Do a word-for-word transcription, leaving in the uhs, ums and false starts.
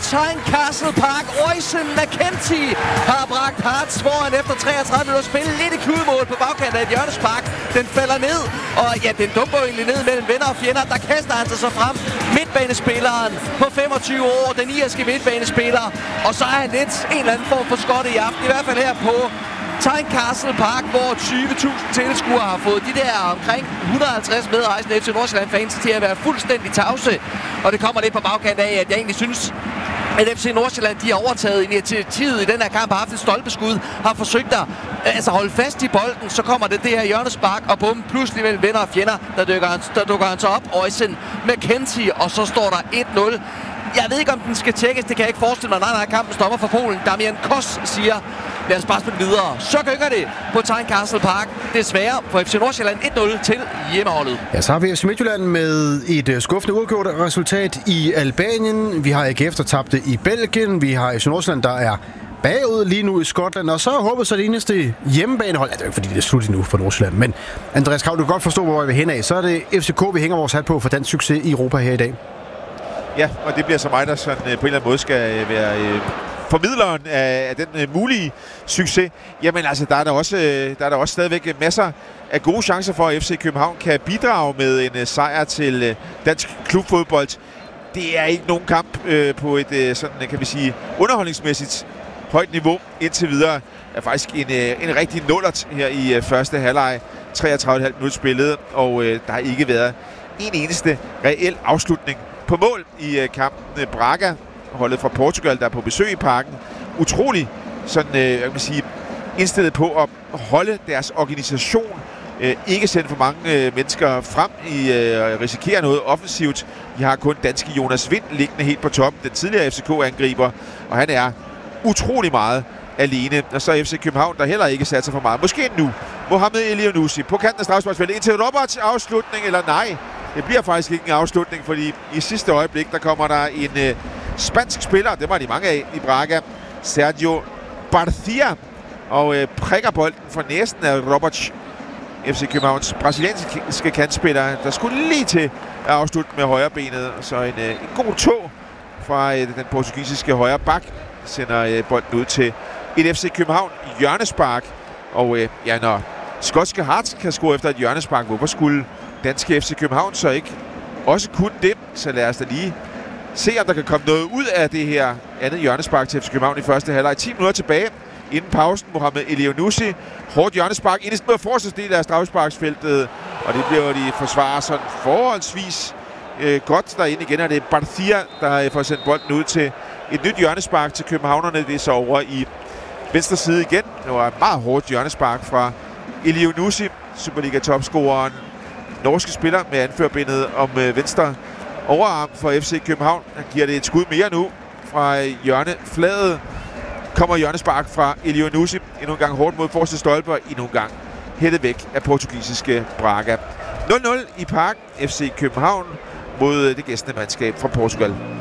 Tynecastle Park. Oisin McKenzie har bragt Hearts foran efter treogtredive minutter spil. Lidt i kludemål på bagkanten af et hjørnespark. Den falder ned, og ja, den dumper egentlig ned mellem venner og fjender. Der kaster han sig så frem. Midtbanespilleren på femogtyve år, den irske midtbanespiller. Og så er han lidt en eller anden form for skot i aften. I hvert fald her på Tynecastle Park, hvor tyve tusind tilskuere har fået de der omkring et hundrede og halvtreds medrejsende F C Nordsjælland-fans til at være fuldstændig tavse. Og det kommer lidt på bagkant af, at jeg egentlig synes, at F C Nordsjælland, de har overtaget initiativet i den her kamp, har haft et stolpeskud, har forsøgt at altså holde fast i bolden, så kommer det det her hjørnespark, og bum, pludselig mellem venner og fjender, der dukker han, der dukker han så op, Oisin McKenzie, og så står der et nul. Jeg ved ikke, om den skal tjekkes, det kan jeg ikke forestille mig. Nej, nej, kampen stopper for Polen. Damian Kos siger, lad os bare spille videre. Så gynger det på Tynecastle Park. Desværre for F C Nordsjælland et nul til hjemmeholdet. Ja, så har vi F C Midtjylland med et skuffende uafgjort resultat i Albanien. Vi har A G F, der tabte i Belgien. Vi har F C Nordsjælland, der er bagud lige nu i Skotland. Og så håber så det eneste hjemmebanehold. Ja, det er jo ikke, fordi det er slut nu for Nordsjælland. Men Andreas Krav, du kan godt forstå, hvor vi vil hen af. Så er det F C K, vi hænger vores hat på for dansk succes i Europa her i dag. Ja, og det bliver så mig, der sådan, øh, på en eller anden måde skal være øh, formidleren af, af den øh, mulige succes. Jamen altså, der er der også, øh, der er der også stadigvæk masser af gode chancer for, at F C København kan bidrage med en øh, sejr til øh, dansk klubfodbold. Det er ikke nogen kamp øh, på et øh, sådan, kan vi sige, underholdningsmæssigt højt niveau indtil videre. Det er faktisk en, øh, en rigtig nullert her i øh, første halvleg. treogtredive komma fem minutter spillet, og øh, der har ikke været en eneste reel afslutning på mål i øh, kampen. Braga, holdet fra Portugal, der er på besøg i parken, utrolig sådan, øh, jeg kan sige, indstillet på at holde deres organisation, øh, ikke sende for mange øh, mennesker frem i øh, risikere noget offensivt. De har kun danske Jonas Vind liggende helt på toppen, den tidligere F C K-angriber, og han er utrolig meget alene. Og så F C København, der heller ikke satser for meget. Måske nu. Mohamed Elyounoussi på kanten af strafsparksfeltet indtil Roberts afslutning, eller nej. Det bliver faktisk ikke en afslutning, fordi i sidste øjeblik, der kommer der en øh, spansk spiller, det var de mange af i Braga, Sergio Barcia, og øh, prikker bolden for næsten af Roberts, F C Københavns brasilianske kantspiller, der skulle lige til at afslutte med højrebenet. Så en, øh, en god tog fra øh, den portugisiske højre bak sender øh, bolden ud til et F C København hjørnespark. Og øh, ja, når skotske Hearts kan score efter et hjørnespark, hvorfor skulle danske F C København så ikke også kun det? Så lad os da lige se, om der kan komme noget ud af det her andet hjørnespark til F C København i første halvleg. ti minutter tilbage inden pausen. Mohamed Elyounoussi, hårdt hjørnespark ind i den forreste del af straffesparksfeltet, og det bliver de forsvarer sådan forholdsvis øh, godt derinde igen. Og det er Barcia, der får sendt bolden ud til et nyt hjørnespark til københavnerne. Det er så over i venstre side igen. Det var et meget hårdt hjørnespark fra Elyounoussi, Superliga-topscoreren, norske spiller med anførbindet om øh, venstre overarm for F C København. Han giver det et skud mere nu fra hjørnefladet. Kommer hjørnespark fra Elyounoussi. Endnu en gang hårdt mod forreste stolpe, og endnu en gang hættet væk af portugisiske Braga. nul nul i parken. F C København mod det gæstende mandskab fra Portugal.